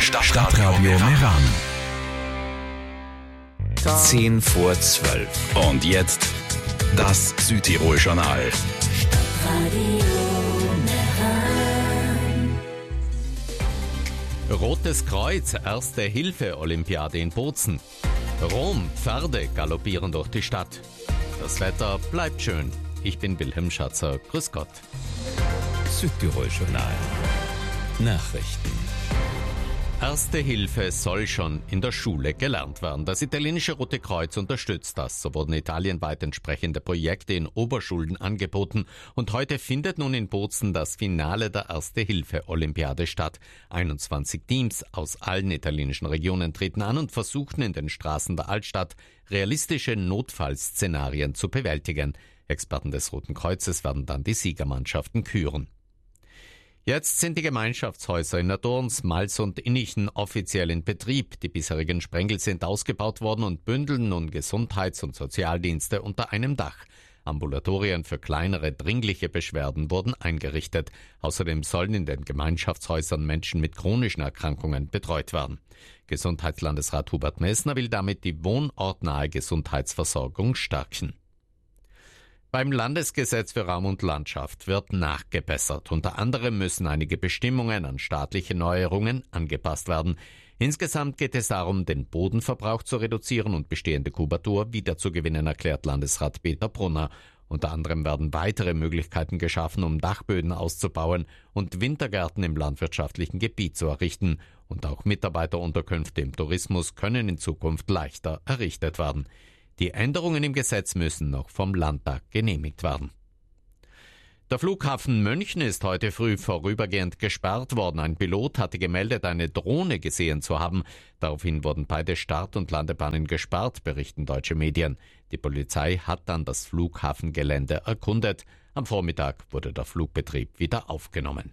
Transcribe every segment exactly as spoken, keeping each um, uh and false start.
Stadtradio Meran. Zehn vor zwölf. Und jetzt das Südtirol-Journal. Rotes Kreuz, Erste-Hilfe-Olympiade in Bozen. Rom, Pferde galoppieren durch die Stadt. Das Wetter bleibt schön. Ich bin Wilhelm Schatzer. Grüß Gott. Südtirol-Journal. Nachrichten. Erste Hilfe soll schon in der Schule gelernt werden. Das italienische Rote Kreuz unterstützt das. So wurden italienweit entsprechende Projekte in Oberschulen angeboten. Und heute findet nun in Bozen das Finale der Erste-Hilfe-Olympiade statt. einundzwanzig Teams aus allen italienischen Regionen treten an und versuchen in den Straßen der Altstadt realistische Notfallszenarien zu bewältigen. Experten des Roten Kreuzes werden dann die Siegermannschaften küren. Jetzt sind die Gemeinschaftshäuser in Nadorns, Mals und Innichen offiziell in Betrieb. Die bisherigen Sprengel sind ausgebaut worden und bündeln nun Gesundheits- und Sozialdienste unter einem Dach. Ambulatorien für kleinere, dringliche Beschwerden wurden eingerichtet. Außerdem sollen in den Gemeinschaftshäusern Menschen mit chronischen Erkrankungen betreut werden. Gesundheitslandesrat Hubert Messner will damit die wohnortnahe Gesundheitsversorgung stärken. Beim Landesgesetz für Raum und Landschaft wird nachgebessert. Unter anderem müssen einige Bestimmungen an staatliche Neuerungen angepasst werden. Insgesamt geht es darum, den Bodenverbrauch zu reduzieren und bestehende Kubatur wiederzugewinnen, erklärt Landesrat Peter Brunner. Unter anderem werden weitere Möglichkeiten geschaffen, um Dachböden auszubauen und Wintergärten im landwirtschaftlichen Gebiet zu errichten. Und auch Mitarbeiterunterkünfte im Tourismus können in Zukunft leichter errichtet werden. Die Änderungen im Gesetz müssen noch vom Landtag genehmigt werden. Der Flughafen München ist heute früh vorübergehend gesperrt worden. Ein Pilot hatte gemeldet, eine Drohne gesehen zu haben. Daraufhin wurden beide Start- und Landebahnen gesperrt, berichten deutsche Medien. Die Polizei hat dann das Flughafengelände erkundet. Am Vormittag wurde der Flugbetrieb wieder aufgenommen.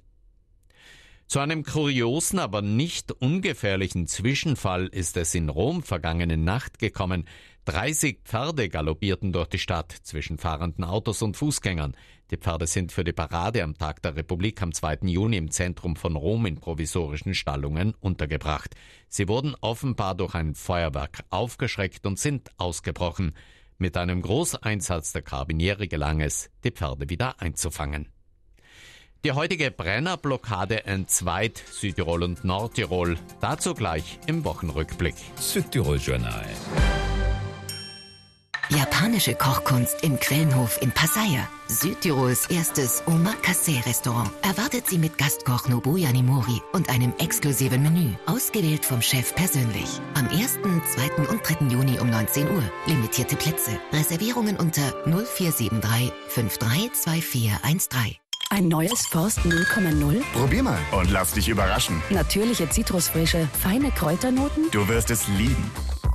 Zu einem kuriosen, aber nicht ungefährlichen Zwischenfall ist es in Rom vergangene Nacht gekommen. dreißig Pferde galoppierten durch die Stadt zwischen fahrenden Autos und Fußgängern. Die Pferde sind für die Parade am Tag der Republik am zweiten Juni im Zentrum von Rom in provisorischen Stallungen untergebracht. Sie wurden offenbar durch ein Feuerwerk aufgeschreckt und sind ausgebrochen. Mit einem Großeinsatz der Karabiniere gelang es, die Pferde wieder einzufangen. Die heutige Brennerblockade entzweit Südtirol und Nordtirol. Dazu gleich im Wochenrückblick. Südtirol-Journal. Japanische Kochkunst im Quellenhof in Pasaya. Südtirols erstes Omakase-Restaurant erwartet Sie mit Gastkoch Nobuya Nimori und einem exklusiven Menü, ausgewählt vom Chef persönlich. Am ersten, zweiten und dritten Juni um neunzehn Uhr. Limitierte Plätze. Reservierungen unter null vier sieben drei fünf drei zwei vier eins drei. Ein neues Forst null Komma null? Probier mal und lass dich überraschen. Natürliche Zitrusfrische, feine Kräuternoten? Du wirst es lieben.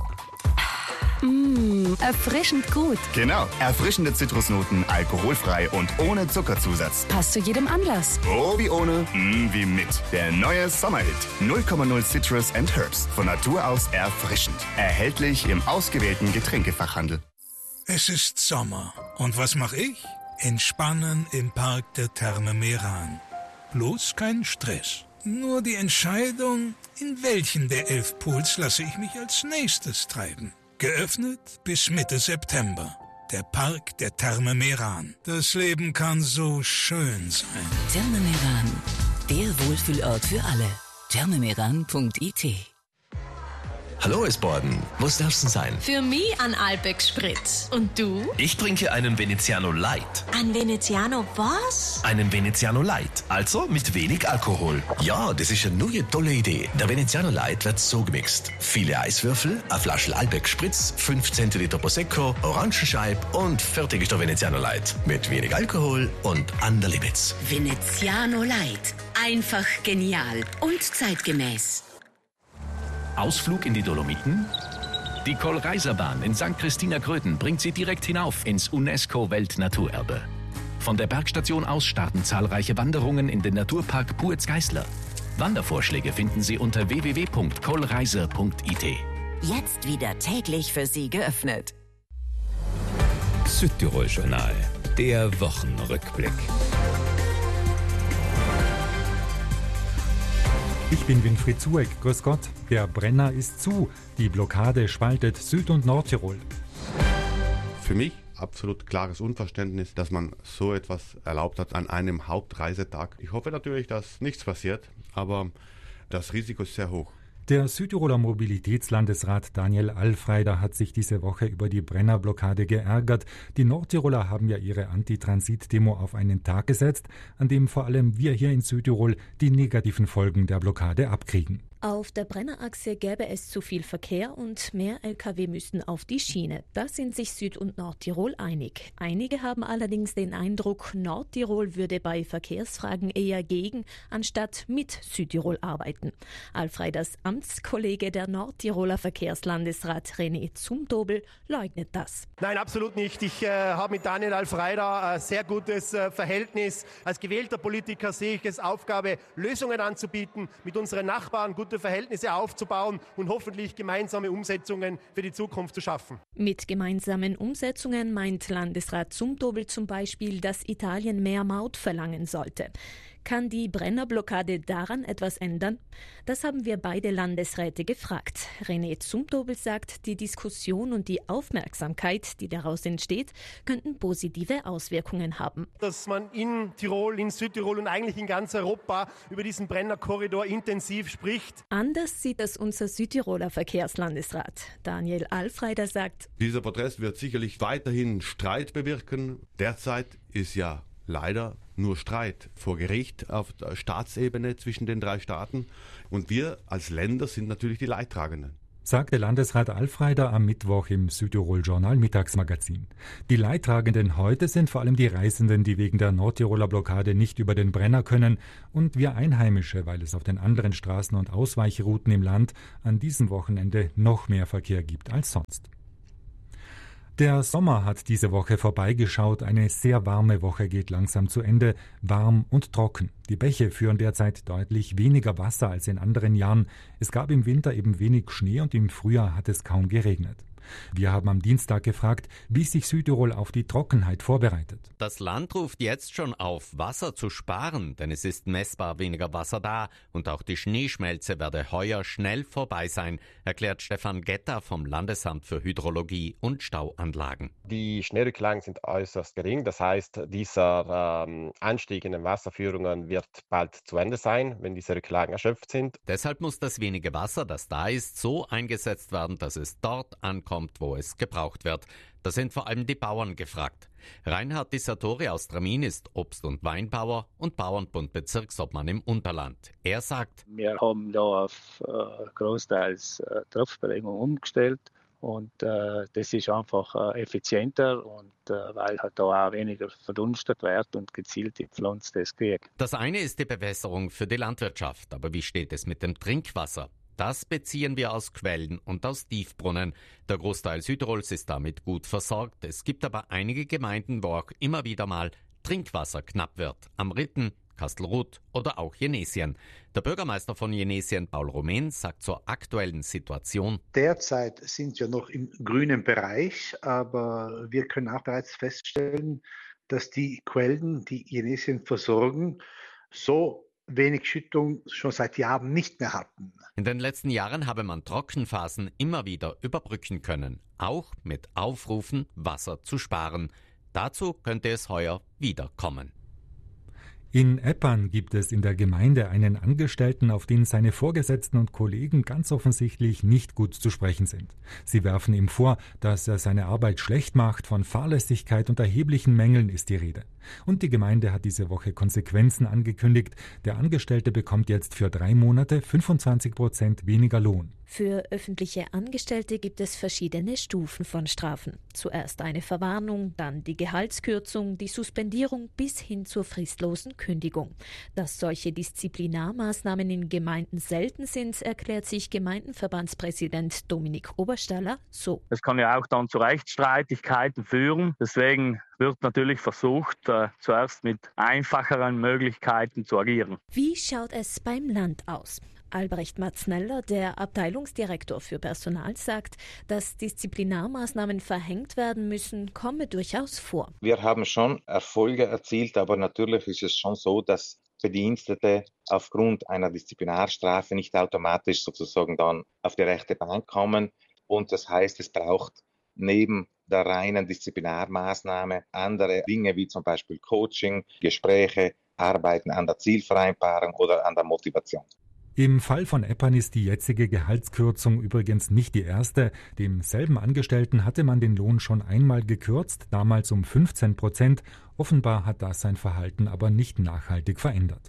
Mmh, erfrischend gut. Genau, erfrischende Zitrusnoten, alkoholfrei und ohne Zuckerzusatz. Passt zu jedem Anlass. Oh wie ohne, mm wie mit. Der neue Sommerhit. null Komma null Citrus and Herbs. Von Natur aus erfrischend. Erhältlich im ausgewählten Getränkefachhandel. Es ist Sommer. Und was mache ich? Entspannen im Park der Therme Meran. Bloß kein Stress. Nur die Entscheidung, in welchen der elf Pools lasse ich mich als nächstes treiben. Geöffnet bis Mitte September. Der Park der Therme Meran. Das Leben kann so schön sein. Therme Meran, der Wohlfühlort für alle. thermemeran punkt I T. Hallo Esborden, was darf's denn sein? Für mich ein Alpex Spritz. Und du? Ich trinke einen Veneziano Light. Ein Veneziano was? Einen Veneziano Light, also mit wenig Alkohol. Ja, das ist eine neue tolle Idee. Der Veneziano Light wird so gemixt. Viele Eiswürfel, eine Flasche Alpex Spritz, fünf Zentiliter Prosecco, Orangenscheib und fertig ist der Veneziano Light. Mit wenig Alkohol und an der Limits. Veneziano Light. Einfach genial und zeitgemäß. Ausflug in die Dolomiten? Die Kohlreiserbahn in Sankt Christina Gröden bringt Sie direkt hinauf ins UNESCO-Weltnaturerbe. Von der Bergstation aus starten zahlreiche Wanderungen in den Naturpark Puetz-Geißler. Wandervorschläge finden Sie unter w w w punkt kohlreiser punkt I T. Jetzt wieder täglich für Sie geöffnet. Südtirol-Journal, der Wochenrückblick. Ich bin Winfried Zueck. Grüß Gott. Der Brenner ist zu. Die Blockade spaltet Süd- und Nordtirol. Für mich absolut klares Unverständnis, dass man so etwas erlaubt hat an einem Hauptreisetag. Ich hoffe natürlich, dass nichts passiert, aber das Risiko ist sehr hoch. Der Südtiroler Mobilitätslandesrat Daniel Alfreider hat sich diese Woche über die Brennerblockade geärgert. Die Nordtiroler haben ja ihre Anti-Transit-Demo auf einen Tag gesetzt, an dem vor allem wir hier in Südtirol die negativen Folgen der Blockade abkriegen. Auf der Brennerachse gäbe es zu viel Verkehr und mehr L K W müssten auf die Schiene. Da sind sich Süd- und Nordtirol einig. Einige haben allerdings den Eindruck, Nordtirol würde bei Verkehrsfragen eher gegen, anstatt mit Südtirol arbeiten. Alfreiders Amtskollege, der Nordtiroler Verkehrslandesrat René Zumtobel, leugnet das. Nein, absolut nicht. Ich äh, habe mit Daniel Alfreider ein sehr gutes äh, Verhältnis. Als gewählter Politiker sehe ich es Aufgabe, Lösungen anzubieten, mit unseren Nachbarn gute Verhältnisse aufzubauen und hoffentlich gemeinsame Umsetzungen für die Zukunft zu schaffen. Mit gemeinsamen Umsetzungen meint Landesrat Zumtobel zum Beispiel, dass Italien mehr Maut verlangen sollte. Kann die Brennerblockade daran etwas ändern? Das haben wir beide Landesräte gefragt. René Zumtobel sagt, die Diskussion und die Aufmerksamkeit, die daraus entsteht, könnten positive Auswirkungen haben. Dass man in Tirol, in Südtirol und eigentlich in ganz Europa über diesen Brennerkorridor intensiv spricht. Anders sieht das unser Südtiroler Verkehrslandesrat. Daniel Alfreider sagt, dieser Protest wird sicherlich weiterhin Streit bewirken. Derzeit ist ja leider nur Streit vor Gericht auf der Staatsebene zwischen den drei Staaten. Und wir als Länder sind natürlich die Leidtragenden. Sagte Landesrat Alfreider am Mittwoch im Südtirol-Journal Mittagsmagazin. Die Leidtragenden heute sind vor allem die Reisenden, die wegen der Nordtiroler Blockade nicht über den Brenner können, und wir Einheimische, weil es auf den anderen Straßen und Ausweichrouten im Land an diesem Wochenende noch mehr Verkehr gibt als sonst. Der Sommer hat diese Woche vorbeigeschaut. Eine sehr warme Woche geht langsam zu Ende. Warm und trocken. Die Bäche führen derzeit deutlich weniger Wasser als in anderen Jahren. Es gab im Winter eben wenig Schnee und im Frühjahr hat es kaum geregnet. Wir haben am Dienstag gefragt, wie sich Südtirol auf die Trockenheit vorbereitet. Das Land ruft jetzt schon auf, Wasser zu sparen, denn es ist messbar weniger Wasser da und auch die Schneeschmelze werde heuer schnell vorbei sein, erklärt Stefan Getter vom Landesamt für Hydrologie und Stauanlagen. Die Schneerücklagen sind äußerst gering, das heißt, dieser ähm, Anstieg in den Wasserführungen wird bald zu Ende sein, wenn diese Rücklagen erschöpft sind. Deshalb muss das wenige Wasser, das da ist, so eingesetzt werden, dass es dort ankommt, wo es gebraucht wird. Da sind vor allem die Bauern gefragt. Reinhard Dissatori aus Tramin ist Obst- und Weinbauer und Bauernbund-Bezirksobmann im Unterland. Er sagt, wir haben da auf äh, großteils äh, Tropfberegnung umgestellt und äh, das ist einfach äh, effizienter und äh, weil halt da auch weniger verdunstet wird und gezielt die Pflanze das kriegt. Das eine ist die Bewässerung für die Landwirtschaft, aber wie steht es mit dem Trinkwasser? Das beziehen wir aus Quellen und aus Tiefbrunnen. Der Großteil Südtirols ist damit gut versorgt. Es gibt aber einige Gemeinden, wo auch immer wieder mal Trinkwasser knapp wird. Am Ritten, Kastelruth oder auch Jenesien. Der Bürgermeister von Jenesien, Paul Romain, sagt zur aktuellen Situation: Derzeit sind wir noch im grünen Bereich, aber wir können auch bereits feststellen, dass die Quellen, die Jenesien versorgen, so wenig Schüttung schon seit Jahren nicht mehr hatten. In den letzten Jahren habe man Trockenphasen immer wieder überbrücken können, auch mit Aufrufen, Wasser zu sparen. Dazu könnte es heuer wieder kommen. In Eppern gibt es in der Gemeinde einen Angestellten, auf den seine Vorgesetzten und Kollegen ganz offensichtlich nicht gut zu sprechen sind. Sie werfen ihm vor, dass er seine Arbeit schlecht macht, von Fahrlässigkeit und erheblichen Mängeln ist die Rede. Und die Gemeinde hat diese Woche Konsequenzen angekündigt. Der Angestellte bekommt jetzt für drei Monate fünfundzwanzig Prozent weniger Lohn. Für öffentliche Angestellte gibt es verschiedene Stufen von Strafen. Zuerst eine Verwarnung, dann die Gehaltskürzung, die Suspendierung bis hin zur fristlosen Kündigung. Dass solche Disziplinarmaßnahmen in Gemeinden selten sind, erklärt sich Gemeindenverbandspräsident Dominik Oberstaller so. Das kann ja auch dann zu Rechtsstreitigkeiten führen. Deswegen wird natürlich versucht, äh, zuerst mit einfacheren Möglichkeiten zu agieren. Wie schaut es beim Land aus? Albrecht Matzneller, der Abteilungsdirektor für Personal, sagt, dass Disziplinarmaßnahmen verhängt werden müssen, komme durchaus vor. Wir haben schon Erfolge erzielt, aber natürlich ist es schon so, dass Bedienstete aufgrund einer Disziplinarstrafe nicht automatisch sozusagen dann auf die rechte Bahn kommen. Und das heißt, es braucht neben der reinen Disziplinarmaßnahme andere Dinge wie zum Beispiel Coaching, Gespräche, Arbeiten an der Zielvereinbarung oder an der Motivation. Im Fall von Eppan ist die jetzige Gehaltskürzung übrigens nicht die erste. Demselben Angestellten hatte man den Lohn schon einmal gekürzt, damals um fünfzehn Prozent. Offenbar hat das sein Verhalten aber nicht nachhaltig verändert.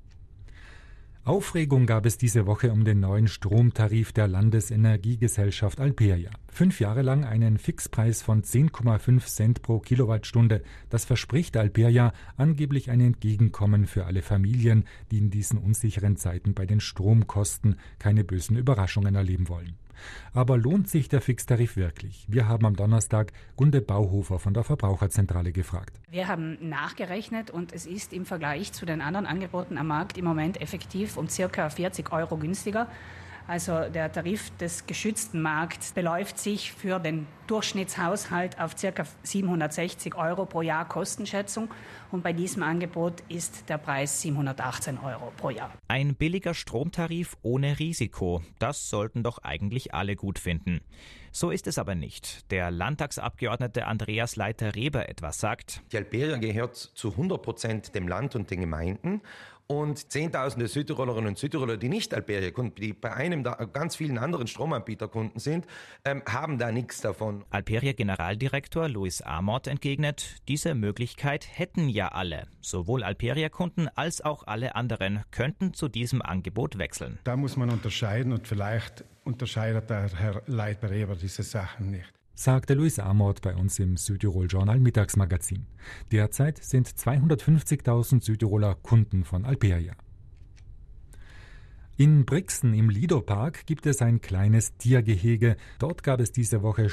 Aufregung gab es diese Woche um den neuen Stromtarif der Landesenergiegesellschaft Alperia. Fünf Jahre lang einen Fixpreis von zehn Komma fünf Cent pro Kilowattstunde. Das verspricht Alperia angeblich ein Entgegenkommen für alle Familien, die in diesen unsicheren Zeiten bei den Stromkosten keine bösen Überraschungen erleben wollen. Aber lohnt sich der Fixtarif wirklich? Wir haben am Donnerstag Gunde Bauhofer von der Verbraucherzentrale gefragt. Wir haben nachgerechnet und es ist im Vergleich zu den anderen Angeboten am Markt im Moment effektiv um ca. vierzig Euro günstiger. Also der Tarif des geschützten Markts beläuft sich für den Durchschnittshaushalt auf ca. siebenhundertsechzig Euro pro Jahr Kostenschätzung. Und bei diesem Angebot ist der Preis siebenhundertachtzehn Euro pro Jahr. Ein billiger Stromtarif ohne Risiko, das sollten doch eigentlich alle gut finden. So ist es aber nicht. Der Landtagsabgeordnete Andreas Leiter-Reber etwa sagt: Die Alperia gehört zu hundert Prozent dem Land und den Gemeinden. Und Zehntausende Südtirolerinnen und Südtiroler, die nicht Alperia-Kunden, die bei einem der ganz vielen anderen Stromanbieterkunden sind, ähm, haben da nichts davon. Alperia-Generaldirektor Luis Amort entgegnet, diese Möglichkeit hätten ja alle. Sowohl Alperia-Kunden als auch alle anderen könnten zu diesem Angebot wechseln. Da muss man unterscheiden und vielleicht unterscheidet der Herr Leiter-Reber diese Sachen nicht. Sagte Luis Amort bei uns im Südtirol Journal Mittagsmagazin. Derzeit sind zweihundertfünfzigtausend Südtiroler Kunden von Alperia. In Brixen im Lido Park gibt es ein kleines Tiergehege. Dort gab es diese Woche